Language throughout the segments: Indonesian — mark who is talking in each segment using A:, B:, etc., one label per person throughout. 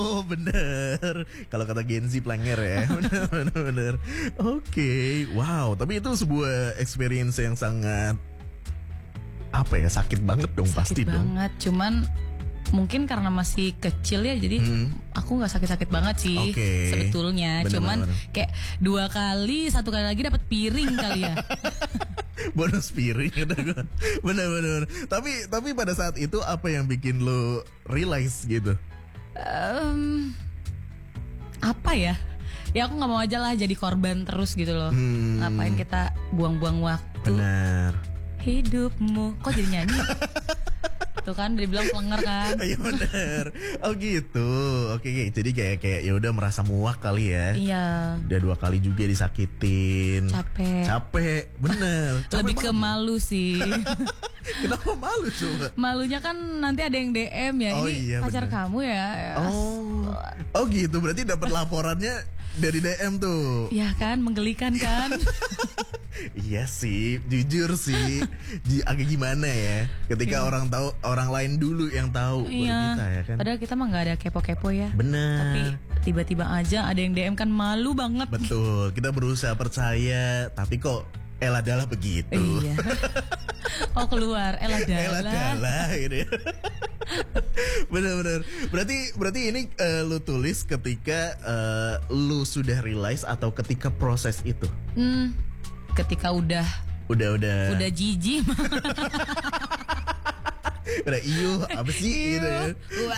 A: Oh bener, kalau kata Gen Z planger ya. Bener. Oke, wow. Tapi itu sebuah experience yang sangat apa ya, sakit banget dong.
B: Sakit
A: pasti
B: banget,
A: dong.
B: cuman mungkin karena masih kecil ya, jadi aku nggak sakit-sakit banget sih sebetulnya. Cuman kayak 2 kali, 1 kali lagi dapat piring kali ya.
A: Bonus piring. Bener. Tapi pada saat itu apa yang bikin lo realize gitu?
B: Apa ya? Ya aku nggak mau aja lah jadi korban terus gitu loh. Ngapain kita buang-buang waktu?
A: Benar.
B: Hidupmu. Kok jadi nyanyi? Tuh kan dibilang pelenger kan.
A: Iya benar. Oh gitu. Oke. Jadi kayak ya udah merasa muak kali ya.
B: Iya.
A: Udah 2 kali juga disakitin. Capek. Bener.
B: Lebih ke malu sih.
A: Kenapa malu coba?
B: Malunya kan nanti ada yang DM ya.
A: Oh,
B: ini
A: iya,
B: pacar
A: bener.
B: kamu ya.
A: Oh gitu. Berarti dapat laporannya dari DM tuh.
B: Iya kan, menggelikan kan.
A: Iya sih, jujur sih, agak gimana ya, ketika orang lain dulu yang tahu kita ya kan.
B: Padahal kita mah nggak ada kepo-kepo ya.
A: Benar.
B: Tapi tiba-tiba aja ada yang DM kan, malu banget.
A: Betul, kita berusaha percaya, tapi kok adalah begitu.
B: Iya. Oh keluar,
A: adalah ini. Bener. Berarti ini lu tulis ketika lu sudah realize atau ketika proses itu?
B: Ketika udah jijik.
A: Udah apa sih gitu ya.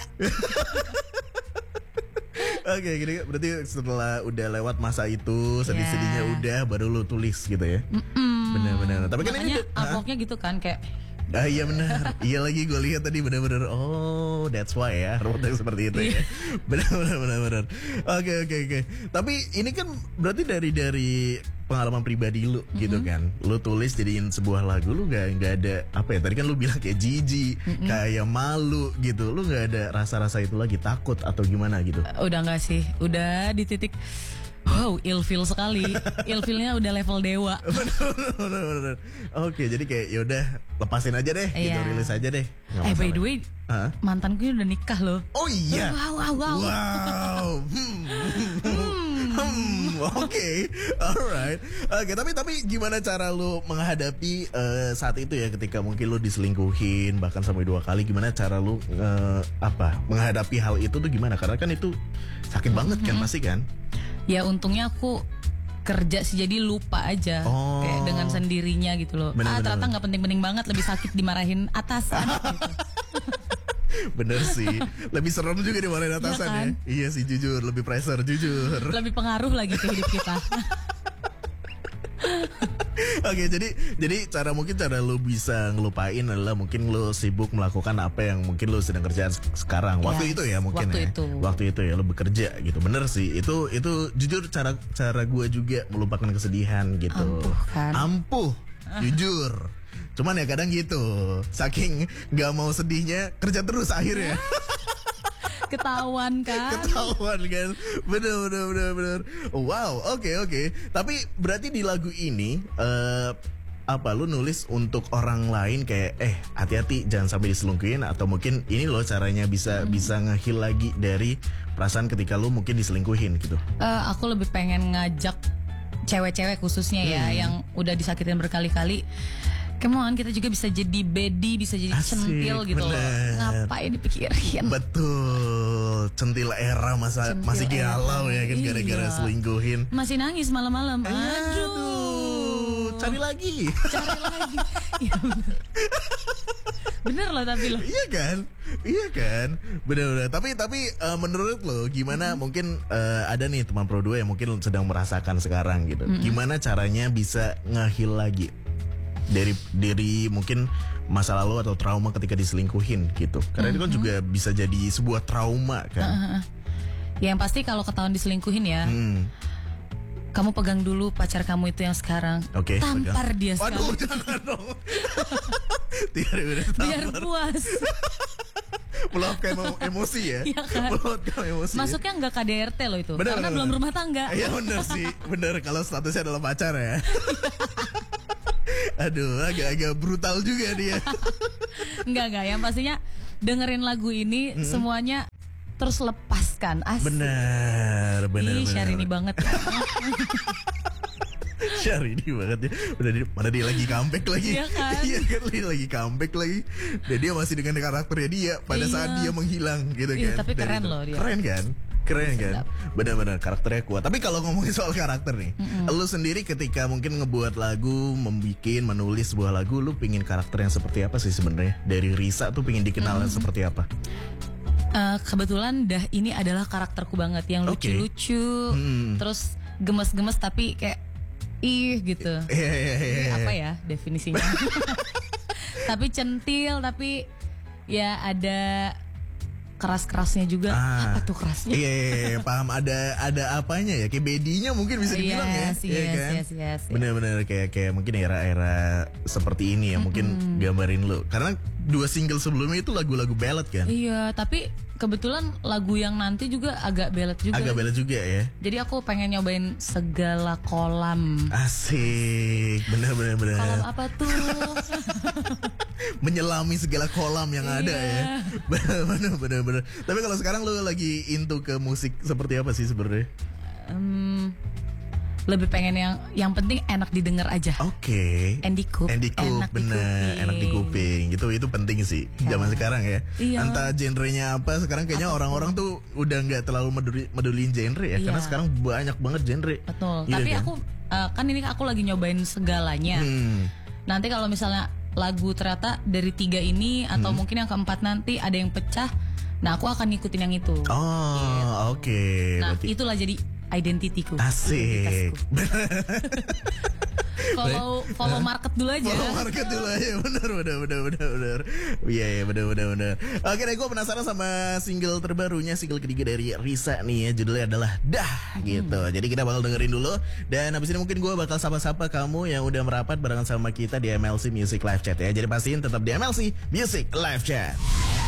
A: Oke, gini berarti setelah udah lewat masa itu, sedih-sedihnya udah, baru lu tulis gitu ya. Bener. Tapi kan
B: makanya uploadnya gitu kan kayak.
A: Iya benar. Iya lagi gue lihat tadi benar-benar. Oh, that's why ya, rutin seperti itu ya. Benar. Oke. Tapi ini kan berarti dari pengalaman pribadi lu gitu kan. Lu tulis jadiin sebuah lagu, lu nggak ada apa ya? Tadi kan lu bilang kayak jijik, kayak malu gitu. Lu nggak ada rasa-rasa itu lagi, takut atau gimana gitu?
B: Udah nggak sih. Udah di titik wow, ilfeel sekali. Ilfeelnya udah level dewa.
A: Bener. Oke, jadi kayak yaudah lepasin aja deh, gitu, rilis aja deh.
B: By the way, mantanku udah nikah loh.
A: Oh iya.
B: Wow.
A: Oke, alright. Oke, tapi gimana cara lu menghadapi saat itu ya, ketika mungkin lu diselingkuhin bahkan sampai 2 kali, gimana cara lu menghadapi hal itu tuh gimana? Karena kan itu sakit banget kan pasti kan?
B: Ya untungnya aku kerja sih, jadi lupa aja kayak dengan sendirinya gitu loh. Ternyata nggak penting-penting banget, lebih sakit dimarahin atasan gitu.
A: Bener sih, lebih serem juga dimarahin atasan ya, kan? Iya sih, jujur, lebih pressure, jujur.
B: Lebih pengaruh lagi ke hidup kita.
A: Oke, jadi cara lu bisa ngelupain adalah mungkin lu sibuk melakukan apa yang mungkin lu sedang kerjaan sekarang. Waktu itu ya mungkin waktu itu ya lu bekerja gitu. Bener sih, itu jujur cara gue juga melupakan kesedihan gitu. Ampuh jujur. Cuman ya kadang gitu, saking gak mau sedihnya, kerja terus akhirnya.
B: Ketahuan kan,
A: bener. Wow, oke. Tapi berarti di lagu ini lu nulis untuk orang lain kayak hati-hati jangan sampai diselingkuhin, atau mungkin ini loh caranya bisa nge-heal lagi dari perasaan ketika lu mungkin diselingkuhin gitu.
B: Aku lebih pengen ngajak cewek-cewek khususnya ya yang udah disakitin berkali-kali. Kemoan kita juga bisa jadi bedi, bisa jadi centil gitu loh. Ngapain dipikirin?
A: Betul, centil era masih galau ya kan, gara-gara selingkuhin.
B: Masih nangis malam-malam. Aduh,
A: cari lagi.
B: Ya, bener loh tapi loh.
A: Iya kan, bener. Tapi menurut lo gimana? Mungkin ada nih teman Pro 2 yang mungkin sedang merasakan sekarang gitu. Gimana caranya bisa nge-heal lagi dari mungkin masa lalu atau trauma ketika diselingkuhin gitu? Karena itu kan juga bisa jadi sebuah trauma kan.
B: Yang pasti kalau ketahuan diselingkuhin ya, kamu pegang dulu pacar kamu itu yang sekarang. Tampar dia sekarang.
A: Waduh, jangan dong.
B: Biar puas.
A: Meluapkan emosi ya.
B: Iya kan?
A: Meluapkan emosi.
B: Masuknya nggak KDRT loh itu. Karena belum rumah tangga.
A: Iya bener sih. Bener, kalau statusnya adalah pacar ya. Aduh, agak brutal juga dia.
B: Enggak. Yang pastinya dengerin lagu ini semuanya terus lepaskan. Asik.
A: Benar.
B: Syahrini banget ya.
A: Syahrini banget ya. Mana dia lagi comeback lagi.
B: Iya kan?
A: Iya kan, dia lagi comeback lagi. Dan dia masih dengan karakternya dia pada saat dia menghilang gitu kan.
B: Tapi keren loh dia.
A: Keren kan? Benar-benar karakternya kuat. Tapi kalau ngomongin soal karakter nih, lu sendiri ketika mungkin ngebuat lagu, menulis sebuah lagu, lu pingin karakter yang seperti apa sih sebenarnya? Dari Risa tuh pingin dikenal seperti apa?
B: Kebetulan ini adalah karakterku banget, yang lucu-lucu, terus gemes-gemes tapi kayak gitu. Apa ya definisinya? Tapi centil, tapi ya ada keras-kerasnya juga. Apa tuh kerasnya?
A: Iya, paham. Ada apanya ya? Kayak bedinya mungkin bisa dibilang ya.
B: Yes.
A: Bener-bener kayak mungkin era-era seperti ini ya, mungkin gambarin lu. Karena 2 single sebelumnya itu lagu-lagu ballad kan?
B: Iya, tapi kebetulan lagu yang nanti juga agak ballad juga.
A: Agak ballad juga ya.
B: Jadi aku pengen nyobain segala kolam.
A: Asik, bener.
B: Kolam apa tuh?
A: Menyelami segala kolam yang ada ya. Bener. Tapi kalau sekarang lu lagi into ke musik seperti apa sih sebenarnya?
B: Lebih pengen yang penting enak didengar aja.
A: Oke.
B: Andy Coop,
A: bener, enak di kuping. Itu penting sih zaman sekarang ya.
B: Iya.
A: Entah genrenya apa, sekarang kayaknya orang-orang tuh udah nggak terlalu meduliin genre ya. Karena sekarang banyak banget genre.
B: Betul.
A: Gitu
B: tapi
A: kan?
B: aku kan ini aku lagi nyobain segalanya. Nanti kalau misalnya lagu ternyata dari 3 ini atau mungkin yang keempat nanti ada yang pecah, nah aku akan ngikutin yang itu.
A: Oke.
B: Nah, itulah jadi identitiku.
A: Asik.
B: Follow market dulu aja.
A: Bener. Iya, bener. Oke deh, gue penasaran sama single terbarunya, single ketiga dari Risa nih ya. Judulnya adalah Dah gitu. Jadi kita bakal dengerin dulu. Dan abis ini mungkin gue bakal sapa-sapa kamu yang udah merapat barengan sama kita di MLC Music Live Chat ya. Jadi pastiin tetap di MLC Music Live Chat.